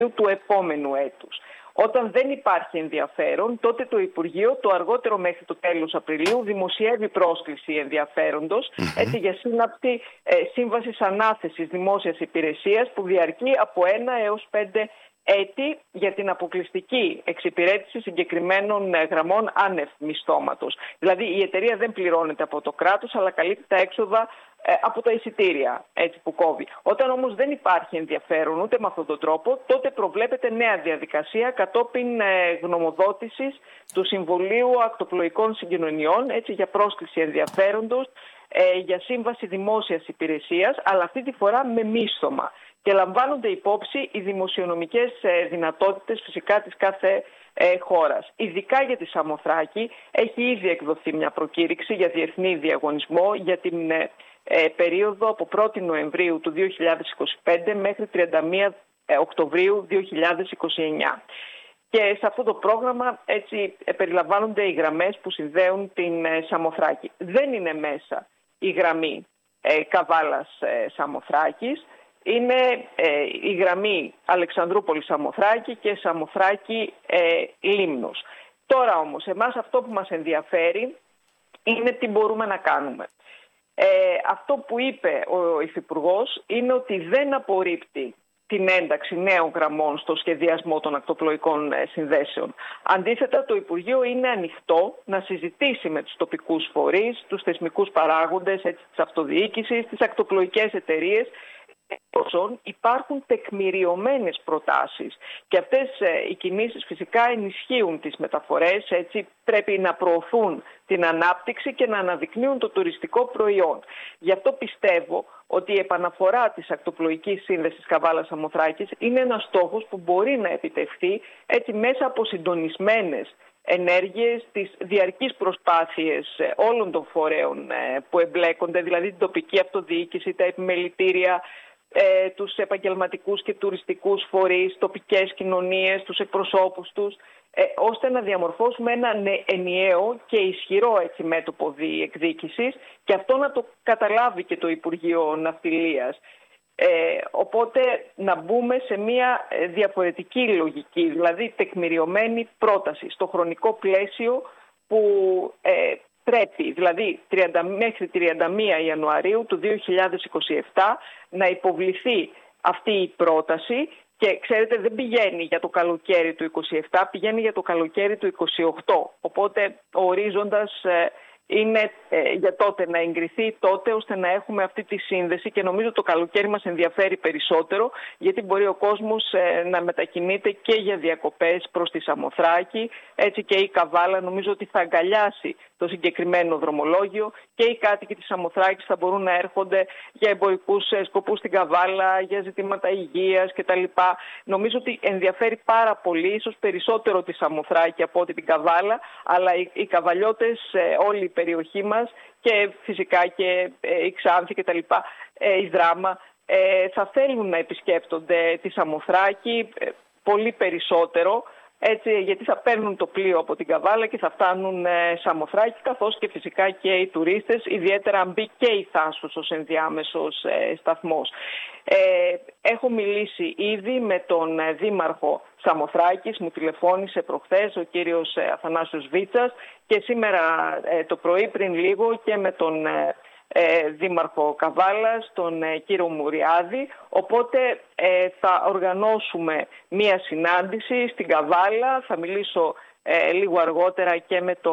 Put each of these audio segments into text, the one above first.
του επόμενου έτους. Όταν δεν υπάρχει ενδιαφέρον, τότε το Υπουργείο το αργότερο μέχρι το τέλος Απριλίου δημοσιεύει πρόσκληση ενδιαφέροντος έτσι, για σύναψη σύμβασης ανάθεσης δημόσιας υπηρεσίας που διαρκεί από 1 έως 5 έτη για την αποκλειστική εξυπηρέτηση συγκεκριμένων γραμμών άνευ μισθώματος. Δηλαδή η εταιρεία δεν πληρώνεται από το κράτος αλλά καλύπτει τα έξοδα από τα εισιτήρια έτσι, που κόβει. Όταν όμως δεν υπάρχει ενδιαφέρον ούτε με αυτόν τον τρόπο, τότε προβλέπεται νέα διαδικασία κατόπιν γνωμοδότησης του Συμβουλίου Ακτοπλοϊκών Συγκοινωνιών έτσι, για πρόσκληση ενδιαφέροντος για σύμβαση δημόσιας υπηρεσίας, αλλά αυτή τη φορά με μίσθωμα. Και λαμβάνονται υπόψη οι δημοσιονομικές δυνατότητες φυσικά της κάθε χώρας. Ειδικά για τη Σαμοθράκη έχει ήδη εκδοθεί μια προκήρυξη για διεθνή διαγωνισμό για την περίοδο από 1η Νοεμβρίου του 2025 μέχρι 31 Οκτωβρίου 2029. Και σε αυτό το πρόγραμμα έτσι περιλαμβάνονται οι γραμμές που συνδέουν την Σαμοθράκη. Δεν είναι μέσα η γραμμή Καβάλας Σαμοθράκης. Είναι η γραμμή Αλεξανδρούπολη Σαμοθράκη και Σαμοθράκη Λίμνος. Τώρα όμως εμάς αυτό που μας ενδιαφέρει είναι τι μπορούμε να κάνουμε. Αυτό που είπε ο Υφυπουργός είναι ότι δεν απορρίπτει την ένταξη νέων γραμμών στο σχεδιασμό των ακτοπλοϊκών συνδέσεων. Αντίθετα, το Υπουργείο είναι ανοιχτό να συζητήσει με τους τοπικούς φορείς, τους θεσμικούς παράγοντες της αυτοδιοίκησης, τις ακτοπλοϊκές εταιρείες. Υπάρχουν τεκμηριωμένες προτάσεις και αυτές οι κινήσεις φυσικά ενισχύουν τις μεταφορές, έτσι πρέπει να προωθούν την ανάπτυξη και να αναδεικνύουν το τουριστικό προϊόν. Γι' αυτό πιστεύω ότι η επαναφορά της ακτοπλοϊκής σύνδεσης Καβάλας Σαμοθράκης είναι ένας στόχος που μπορεί να επιτευχθεί έτσι μέσα από συντονισμένες ενέργειες, τις διαρκείς προσπάθειες όλων των φορέων που εμπλέκονται, δηλαδή την τοπική αυτοδιοίκηση, τα επιμελητήρια, τους επαγγελματικούς και τουριστικούς φορείς, τοπικές κοινωνίες, τους εκπροσώπους τους, ώστε να διαμορφώσουμε ένα ενιαίο και ισχυρό έτσι, μέτωπο διεκδίκησης και αυτό να το καταλάβει και το Υπουργείο Ναυτιλίας. Οπότε να μπούμε σε μια διαφορετική λογική, δηλαδή τεκμηριωμένη πρόταση στο χρονικό πλαίσιο που πρέπει, δηλαδή μέχρι 31 Ιανουαρίου του 2027 να υποβληθεί αυτή η πρόταση και ξέρετε δεν πηγαίνει για το καλοκαίρι του 2027, πηγαίνει για το καλοκαίρι του 2028. Οπότε ο ορίζοντας είναι για τότε να εγκριθεί τότε ώστε να έχουμε αυτή τη σύνδεση και νομίζω το καλοκαίρι μας ενδιαφέρει περισσότερο γιατί μπορεί ο κόσμος να μετακινείται και για διακοπές προς τη Σαμοθράκη, έτσι και η Καβάλα νομίζω ότι θα αγκαλιάσει το συγκεκριμένο δρομολόγιο και οι κάτοικοι της Σαμοθράκης θα μπορούν να έρχονται για εμπορικούς σκοπούς στην Καβάλα, για ζητήματα υγείας κτλ. Νομίζω ότι ενδιαφέρει πάρα πολύ, ίσως περισσότερο τη Σαμοθράκη από ότι την Καβάλα, αλλά οι καβαλιώτες όλη η περιοχή μας και φυσικά και η Ξάνθη κτλ. Η Δράμα θα θέλουν να επισκέπτονται τη Σαμοθράκη πολύ περισσότερο. Έτσι, γιατί θα παίρνουν το πλοίο από την Καβάλα και θα φτάνουν Σαμοθράκη, καθώς και φυσικά και οι τουρίστες, ιδιαίτερα αν μπει και η Θάσος ως ενδιάμεσος σταθμός. Έχω μιλήσει ήδη με τον Δήμαρχο Σαμοθράκης, μου τηλεφώνησε προχθές ο κύριος Αθανάσιος Βίτσας και σήμερα το πρωί πριν λίγο και με τον Δήμαρχο Καβάλας, τον κύριο Μουριάδη, οπότε θα οργανώσουμε μία συνάντηση στην Καβάλα, θα μιλήσω λίγο αργότερα και με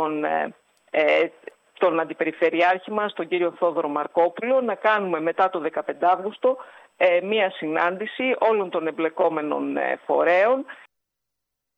τον Αντιπεριφερειάρχη μας, τον κύριο Θόδωρο Μαρκόπουλο, να κάνουμε μετά το 15 Αύγουστο μία συνάντηση όλων των εμπλεκόμενων φορέων